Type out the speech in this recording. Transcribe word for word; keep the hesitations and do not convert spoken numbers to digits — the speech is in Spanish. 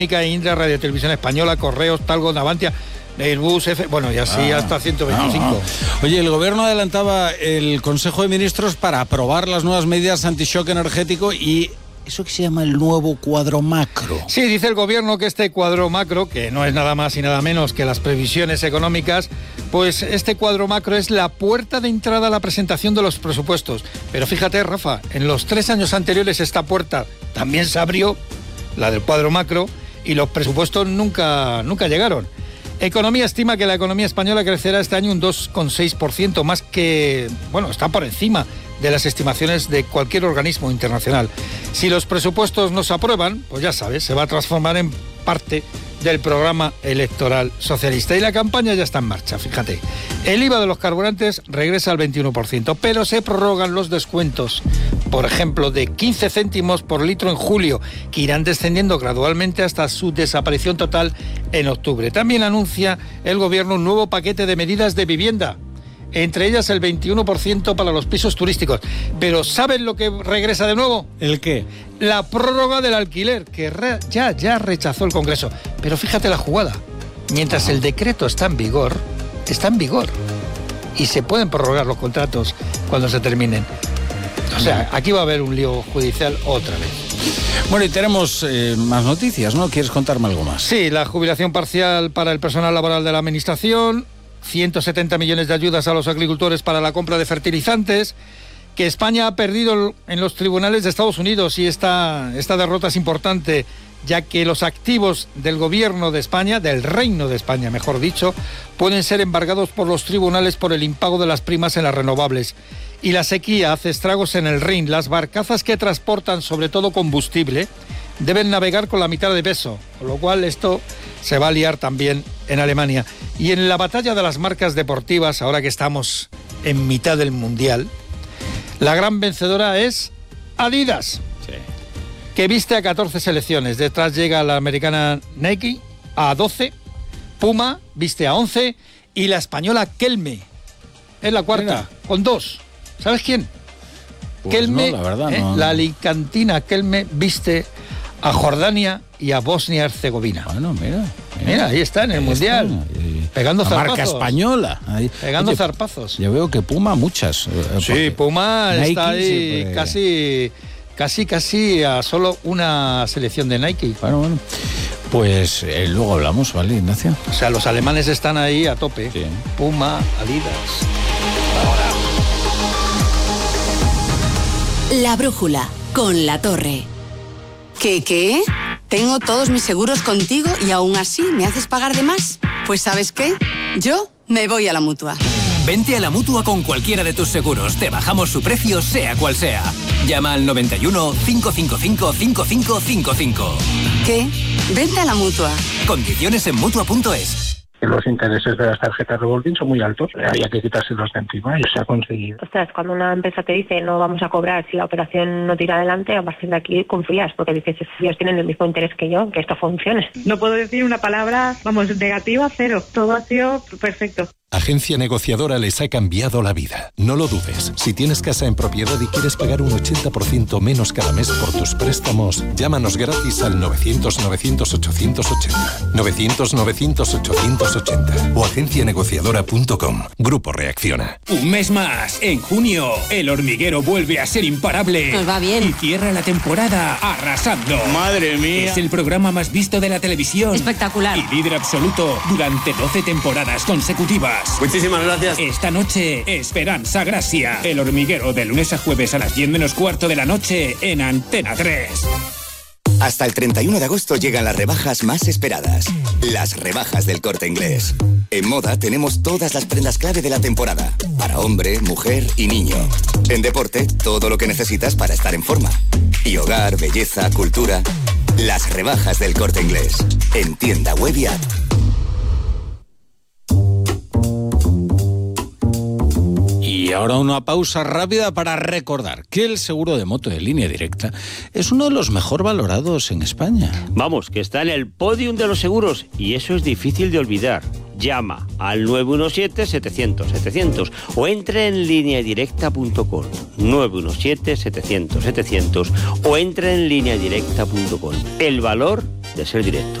Indra, Radio Televisión Española, Correos, Talgo, Navantia, Airbus, F, bueno, y así ah, hasta ciento veinticinco. Ah, ah. Oye, el gobierno adelantaba el Consejo de Ministros para aprobar las nuevas medidas anti-shock energético y eso que se llama el nuevo cuadro macro. Sí, dice el gobierno que este cuadro macro, que no es nada más y nada menos que las previsiones económicas, pues este cuadro macro es la puerta de entrada a la presentación de los presupuestos. Pero fíjate, Rafa, en los tres años anteriores esta puerta también se abrió, la del cuadro macro, y los presupuestos nunca, nunca llegaron. Economía estima que la economía española crecerá este año un dos coma seis por ciento, más que, bueno, está por encima de las estimaciones de cualquier organismo internacional. Si los presupuestos no se aprueban, pues ya sabes, se va a transformar en parte del programa electoral socialista. Y la campaña ya está en marcha, fíjate. El I V A de los carburantes regresa al veintiuno por ciento, pero se prorrogan los descuentos, por ejemplo, de quince céntimos por litro en julio, que irán descendiendo gradualmente hasta su desaparición total en octubre. También anuncia el gobierno un nuevo paquete de medidas de vivienda, entre ellas el veintiuno por ciento para los pisos turísticos. Pero ¿saben lo que regresa de nuevo? ¿El qué? La prórroga del alquiler, que re, ya, ya rechazó el Congreso. Pero fíjate la jugada. Mientras el decreto está en vigor, está en vigor. Y se pueden prorrogar los contratos cuando se terminen. O sea, aquí va a haber un lío judicial otra vez. Bueno, y tenemos eh, más noticias, ¿no? ¿Quieres contarme algo más? Sí, la jubilación parcial para el personal laboral de la Administración, ciento setenta millones de ayudas a los agricultores para la compra de fertilizantes, que España ha perdido en los tribunales de Estados Unidos, y esta, esta derrota es importante, ya que los activos del gobierno de España, del Reino de España, mejor dicho, pueden ser embargados por los tribunales por el impago de las primas en las renovables. Y la sequía hace estragos en el Rin. Las barcazas que transportan sobre todo combustible deben navegar con la mitad de peso, con lo cual esto se va a liar también en Alemania. Y en la batalla de las marcas deportivas, ahora que estamos en mitad del Mundial, la gran vencedora es Adidas, sí, que viste a catorce selecciones. Detrás llega la americana Nike a doce, Puma viste a once y la española Kelme es la cuarta, mira, con dos. ¿Sabes quién? Pues Kelme, no, la verdad, ¿eh? no. La alicantina Kelme viste a Jordania y a Bosnia-Herzegovina. Bueno, mira, mira. Mira, ahí está en el ahí Mundial. Está. Pegando la zarpazos. Marca española. Ahí. Pegando Oye, zarpazos. Yo veo que Puma muchas. Sí, Puma Nike está ahí sí, pues... casi, casi, casi a solo una selección de Nike. Bueno, bueno. Pues eh, luego hablamos, ¿vale, Ignacio? O sea, los alemanes están ahí a tope. Sí. Puma, Adidas. Ahora. La brújula, con La Torre. ¿Qué, qué? Tengo todos mis seguros contigo y aún así me haces pagar de más. Pues ¿sabes qué? Yo me voy a la Mutua. Vente a la Mutua con cualquiera de tus seguros. Te bajamos su precio, sea cual sea. Llama al noventa y uno, cinco cinco cinco, cinco cinco cinco cinco. ¿Qué? Vente a la Mutua. Condiciones en Mutua punto es. Los intereses de las tarjetas revolving son muy altos, había que quitárselos de encima y se ha conseguido. Ostras, cuando una empresa te dice no vamos a cobrar si la operación no tira adelante, a partir de aquí confías, porque dices, ellos tienen el mismo interés que yo, que esto funcione. No puedo decir una palabra, vamos, negativa, cero. Todo ha sido perfecto. Agencia Negociadora les ha cambiado la vida. No lo dudes. Si tienes casa en propiedad y quieres pagar un ochenta por ciento menos cada mes por tus préstamos, llámanos gratis al novecientos, novecientos, ochocientos ochenta. novecientos, novecientos, ochocientos ochenta o agencia negociadora punto com. Grupo Reacciona. Un mes más. En junio, El Hormiguero vuelve a ser imparable. Nos va bien. Y cierra la temporada arrasando. ¡Madre mía! Es el programa más visto de la televisión. Espectacular. Y líder absoluto durante doce temporadas consecutivas. Muchísimas gracias. Esta noche, Esperanza Gracia. El Hormiguero, de lunes a jueves a las diez menos cuarto de la noche en Antena tres. Hasta el treinta y uno de agosto llegan las rebajas más esperadas. Las rebajas del Corte Inglés. En moda tenemos todas las prendas clave de la temporada. Para hombre, mujer y niño. En deporte, todo lo que necesitas para estar en forma. Y hogar, belleza, cultura. Las rebajas del Corte Inglés. En tienda web y app. Y ahora una pausa rápida para recordar que el seguro de moto de Línea Directa es uno de los mejor valorados en España. Vamos, que está en el podium de los seguros y eso es difícil de olvidar. Llama al nueve uno siete, setecientos, setecientos o entre en línea directa punto com. nueve uno siete, setecientos, setecientos o entre en línea directa punto com. El valor de Ser Directo.